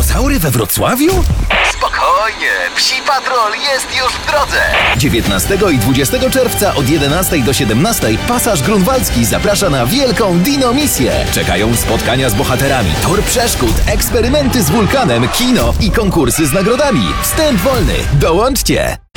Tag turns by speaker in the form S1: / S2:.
S1: dinozaury we Wrocławiu?
S2: Spokojnie, Psi Patrol jest już w drodze.
S1: 19 i 20 czerwca od 11 do 17 Pasaż Grunwaldzki zaprasza na wielką dino-misję. Czekają spotkania z bohaterami, tor przeszkód, eksperymenty z wulkanem, kino i konkursy z nagrodami. Wstęp wolny. Dołączcie!